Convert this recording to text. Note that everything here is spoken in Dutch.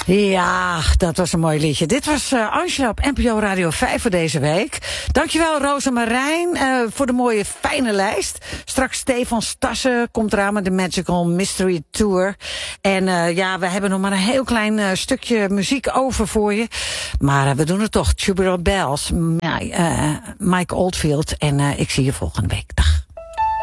Ja, dat was een mooi liedje. Dit was Angela op NPO Radio 5 voor deze week. Dankjewel Rosamarijn voor de mooie fijne lijst. Straks Stefan Stassen komt eraan met de Magical Mystery Tour. En we hebben nog maar een heel klein stukje muziek over voor je. Maar we doen het toch. Tubular Bells, Mike Oldfield. En ik zie je volgende week. Dag.